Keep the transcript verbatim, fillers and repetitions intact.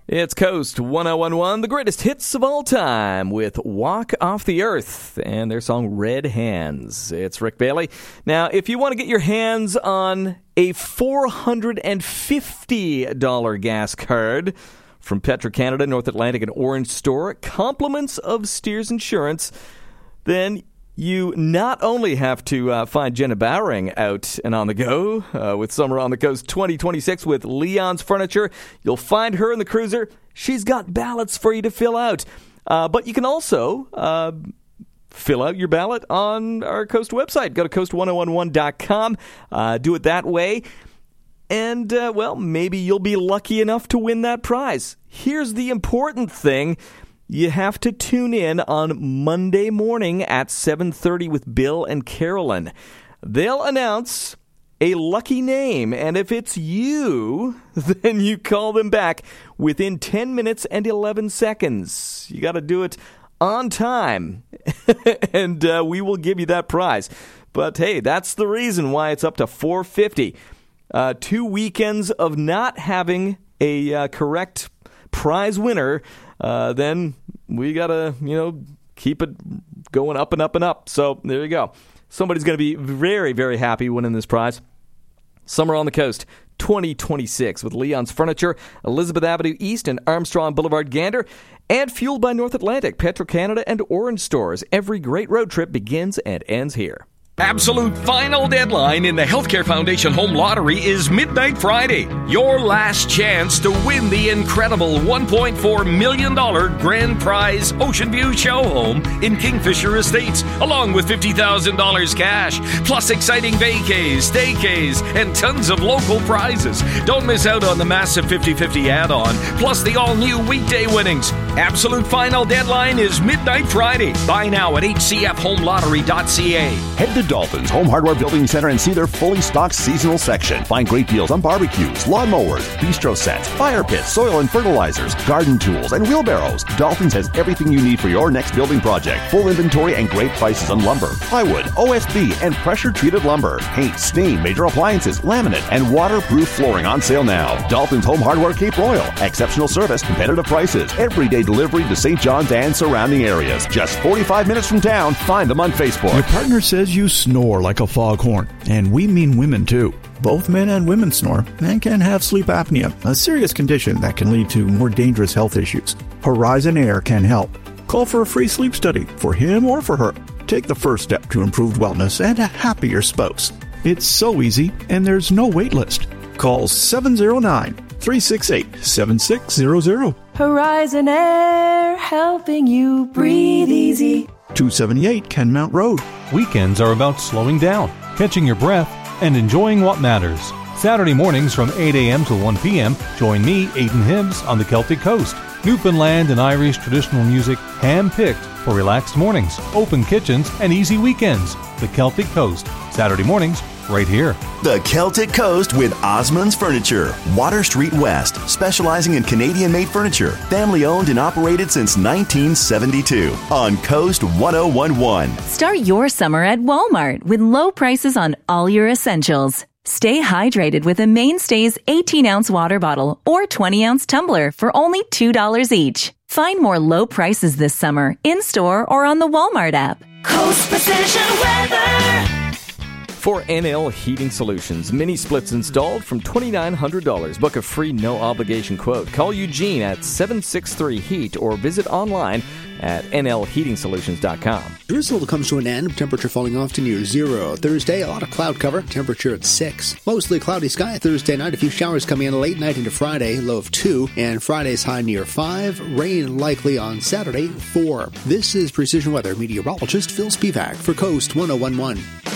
It's Coast one oh one one, the greatest hits of all time, with Walk Off the Earth and their song Red Hands. It's Rick Bailey. Now, if you want to get your hands on a four hundred fifty dollars gas card from Petro-Canada, North Atlantic, and Orange Store, compliments of Steers Insurance, then you not only have to uh, find Jenna Bowering out and on the go uh, with Summer on the Coast twenty twenty-six with Leon's Furniture. You'll find her in the cruiser. She's got ballots for you to fill out. Uh, but you can also uh, fill out your ballot on our Coast website. Go to coast one oh one one dot com. Uh, do it that way. And, uh, well, maybe you'll be lucky enough to win that prize. Here's the important thing. You have to tune in on Monday morning at seven thirty with Bill and Carolyn. They'll announce a lucky name, and if it's you, then you call them back within ten minutes and eleven seconds. You got to do it on time, and uh, we will give you that prize. But, hey, that's the reason why it's up to four hundred fifty dollars. Uh, two weekends of not having a uh, correct prize winner, uh, then we got to, you know, keep it going up and up and up. So there you go. Somebody's going to be very, very happy winning this prize. Summer on the Coast twenty twenty-six with Leon's Furniture, Elizabeth Avenue East and Armstrong Boulevard, Gander, and fueled by North Atlantic, Petro-Canada, and Orange Stores. Every great road trip begins and ends here. Absolute final deadline in the Healthcare Foundation Home Lottery is Midnight Friday. Your last chance to win the incredible one point four million dollars grand prize Ocean View Show Home in Kingfisher Estates, along with fifty thousand dollars cash, plus exciting vacays, staycays, and tons of local prizes. Don't miss out on the massive fifty-fifty add-on, plus the all-new weekday winnings. Absolute final deadline is Midnight Friday. Buy now at h c f home lottery dot c a. Head to Dolphins Home Hardware Building Center and see their fully stocked seasonal section. Find great deals on barbecues, lawnmowers, bistro sets, fire pits, soil and fertilizers, garden tools, and wheelbarrows. Dolphins has everything you need for your next building project. Full inventory and great prices on lumber, plywood, O S B, and pressure-treated lumber. Paint, stain, major appliances, laminate, and waterproof flooring on sale now. Dolphins Home Hardware Cape Royal. Exceptional service, competitive prices, everyday delivery to Saint John's and surrounding areas. Just forty-five minutes from town. Find them on Facebook. Your partner says you snore like a foghorn, and we mean women too. Both men and women snore and can have sleep apnea, a serious condition that can lead to more dangerous health issues. Horizon Air can help. Call for a free sleep study for him or for her. Take the first step to improved wellness and a happier spouse. It's so easy, and there's no wait list. Call seven oh nine, three six eight, seven six zero zero. Horizon Air, helping you breathe easy. two seventy-eight Kenmount Road. Weekends are about slowing down, catching your breath, and enjoying what matters. Saturday mornings from eight a.m. to one p.m., join me, Aidan Hibbs, on the Celtic Coast. Newfoundland and Irish traditional music hand-picked for relaxed mornings, open kitchens, and easy weekends. The Celtic Coast, Saturday mornings, right here. The Celtic Coast with Osmond's Furniture, Water Street West, specializing in Canadian-made furniture, family-owned and operated since nineteen seventy-two. On Coast one oh one one. Start your summer at Walmart with low prices on all your essentials. Stay hydrated with a Mainstays eighteen-ounce water bottle or twenty-ounce tumbler for only two dollars each. Find more low prices this summer in-store or on the Walmart app. Coast Precision Weather. For N L Heating Solutions, mini splits installed from two thousand nine hundred dollars. Book a free no-obligation quote. Call Eugene at seven six three heat or visit online at n l heating solutions dot com. Drizzle comes to an end, temperature falling off to near zero. Thursday, a lot of cloud cover, temperature at six. Mostly cloudy sky Thursday night, a few showers coming in late night into Friday, low of two. And Friday's high near five. Rain likely on Saturday, four. This is Precision Weather meteorologist Phil Spivak for Coast one oh one one.